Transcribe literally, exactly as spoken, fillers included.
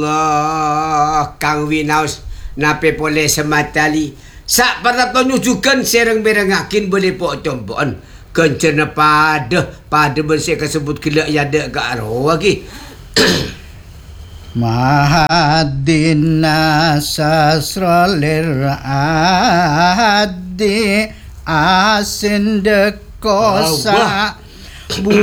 Allah Kang Winaus nape boleh sematali sak para penyujukan sereng berengakin boleh pok tombon kencana pada pada bersih kesebut kelak yada ke arwah lagi Mahadina sasrolir adi asin dekosa